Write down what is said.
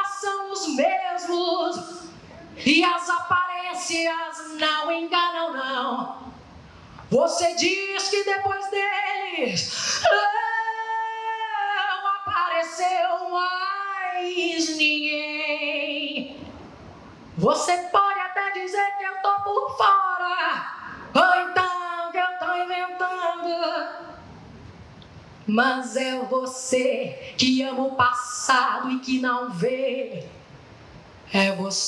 são os mesmos e as aparências não enganam, não. Você diz que depois deles não apareceu mais ninguém. Você pode até dizer que eu tô por fora, ou então que eu tô inventando, mas é você que ama o passado e que não vê. É você